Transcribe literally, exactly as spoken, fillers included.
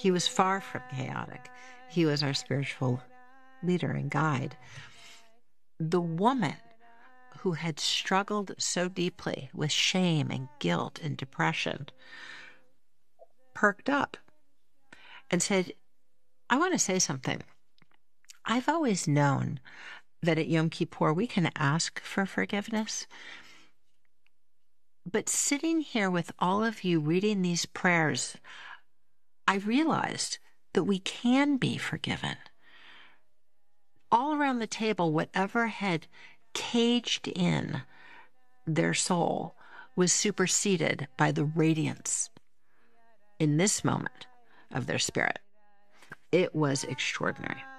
He was far from chaotic. He was our spiritual leader and guide. The woman who had struggled so deeply with shame and guilt and depression perked up and said, I want to say something. I've always known that at Yom Kippur we can ask for forgiveness. But sitting here with all of you reading these prayers, I realized that we can be forgiven. All around the table, whatever had caged in their soul was superseded by the radiance in this moment of their spirit. It was extraordinary.